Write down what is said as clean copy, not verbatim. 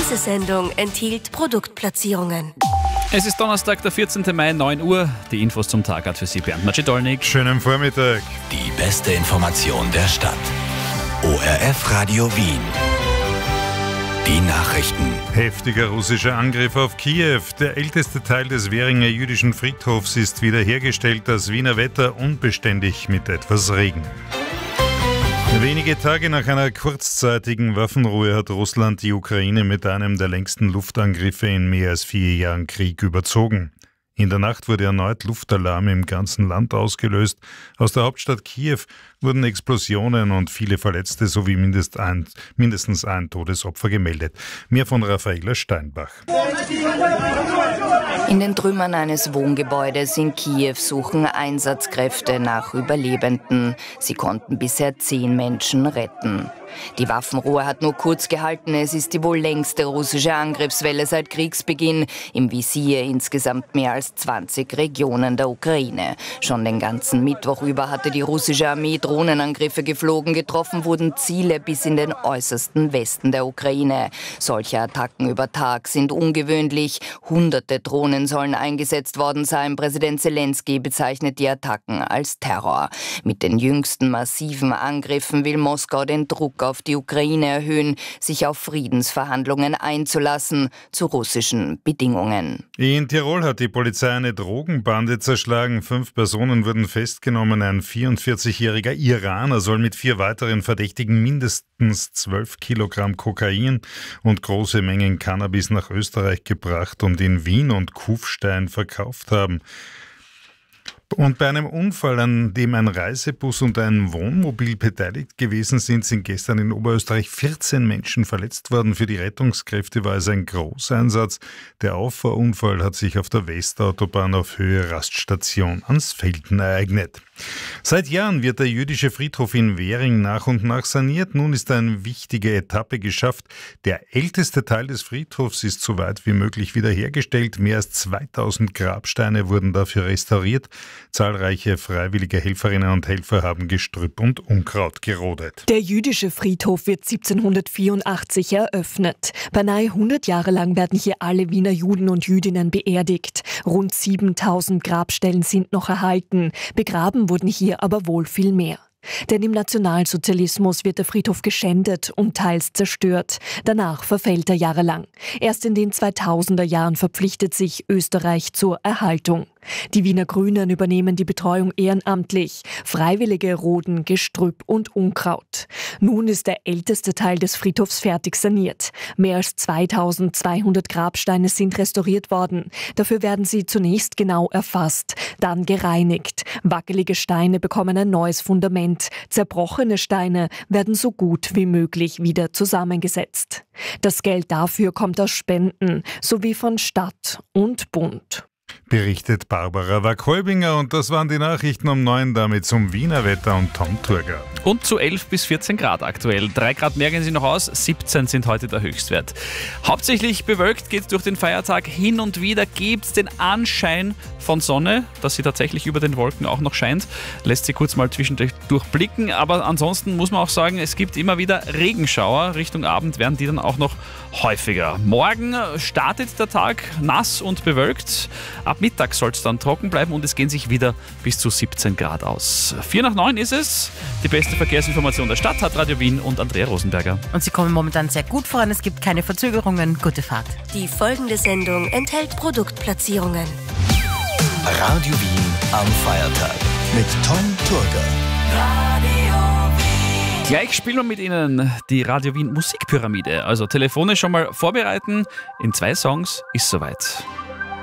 Diese Sendung enthielt Produktplatzierungen. Es ist Donnerstag, der 14. Mai, 9 Uhr. Die Infos zum Tag hat für Sie Bernd Macedolnik. Schönen Vormittag. Die beste Information der Stadt. ORF Radio Wien. Die Nachrichten. Heftiger russischer Angriff auf Kiew. Der älteste Teil des Währinger jüdischen Friedhofs ist wiederhergestellt. Das Wiener Wetter unbeständig mit etwas Regen. Wenige Tage nach einer kurzzeitigen Waffenruhe hat Russland die Ukraine mit einem der längsten Luftangriffe in mehr als 4 Jahren Krieg überzogen. In der Nacht wurde erneut Luftalarm im ganzen Land ausgelöst. Aus der Hauptstadt Kiew wurden Explosionen und viele Verletzte sowie mindestens ein Todesopfer gemeldet. Mehr von Raffaela Steinbach. In den Trümmern eines Wohngebäudes in Kiew suchen Einsatzkräfte nach Überlebenden. Sie konnten bisher 10 Menschen retten. Die Waffenruhe hat nur kurz gehalten. Es ist die wohl längste russische Angriffswelle seit Kriegsbeginn. Im Visier insgesamt mehr als 20 Regionen der Ukraine. Schon den ganzen Mittwoch über hatte die russische Armee Drohnenangriffe geflogen. Getroffen wurden Ziele bis in den äußersten Westen der Ukraine. Solche Attacken über Tag sind ungewöhnlich. Hunderte Drohnen sollen eingesetzt worden sein. Präsident Zelensky bezeichnet die Attacken als Terror. Mit den jüngsten massiven Angriffen will Moskau den Druck auf die Ukraine erhöhen, sich auf Friedensverhandlungen einzulassen, zu russischen Bedingungen. In Tirol hat die Polizei eine Drogenbande zerschlagen. 5 Personen wurden festgenommen. Ein 44-jähriger Iraner soll mit 4 weiteren Verdächtigen mindestens 12 Kilogramm Kokain und große Mengen Cannabis nach Österreich gebracht und in Wien und Kufstein verkauft haben. Und bei einem Unfall, an dem ein Reisebus und ein Wohnmobil beteiligt gewesen sind gestern in Oberösterreich 14 Menschen verletzt worden. Für die Rettungskräfte war es ein Großeinsatz. Der Auffahrunfall hat sich auf der Westautobahn auf Höhe Raststation Ansfelden ereignet. Seit Jahren wird der jüdische Friedhof in Währing nach und nach saniert. Nun ist eine wichtige Etappe geschafft. Der älteste Teil des Friedhofs ist so weit wie möglich wiederhergestellt. Mehr als 2000 Grabsteine wurden dafür restauriert. Zahlreiche freiwillige Helferinnen und Helfer haben Gestrüpp und Unkraut gerodet. Der jüdische Friedhof wird 1784 eröffnet. Beinahe 100 Jahre lang werden hier alle Wiener Juden und Jüdinnen beerdigt. Rund 7000 Grabstellen sind noch erhalten. Begraben wurden hier aber wohl viel mehr. Denn im Nationalsozialismus wird der Friedhof geschändet und teils zerstört. Danach verfällt er jahrelang. Erst in den 2000er Jahren verpflichtet sich Österreich zur Erhaltung. Die Wiener Grünen übernehmen die Betreuung ehrenamtlich. Freiwillige roden Gestrüpp und Unkraut. Nun ist der älteste Teil des Friedhofs fertig saniert. Mehr als 2200 Grabsteine sind restauriert worden. Dafür werden sie zunächst genau erfasst, dann gereinigt. Wackelige Steine bekommen ein neues Fundament. Zerbrochene Steine werden so gut wie möglich wieder zusammengesetzt. Das Geld dafür kommt aus Spenden sowie von Stadt und Bund. Berichtet Barbara Wack-Holbinger, und das waren die Nachrichten um 9, damit zum Wiener Wetter und Tom Turger. Und zu 11 bis 14 Grad aktuell. 3 Grad mehr gehen sie noch aus, 17 sind heute der Höchstwert. Hauptsächlich bewölkt geht es durch den Feiertag. Hin und wieder gibt es den Anschein von Sonne, dass sie tatsächlich über den Wolken auch noch scheint. Lässt sie kurz mal zwischendurch durchblicken, aber ansonsten muss man auch sagen, es gibt immer wieder Regenschauer. Richtung Abend werden die dann auch noch häufiger. Morgen startet der Tag nass und bewölkt. Ab Mittag soll es dann trocken bleiben und es gehen sich wieder bis zu 17 Grad aus. 8 nach 9 ist es. Die beste Verkehrsinformation der Stadt hat Radio Wien und Andrea Rosenberger. Und sie kommen momentan sehr gut voran. Es gibt keine Verzögerungen. Gute Fahrt. Die folgende Sendung enthält Produktplatzierungen. Radio Wien am Feiertag mit Tom Turger. Gleich spielen wir mit Ihnen die Radio Wien Musikpyramide. Also telefonisch schon mal vorbereiten. In 2 Songs ist soweit.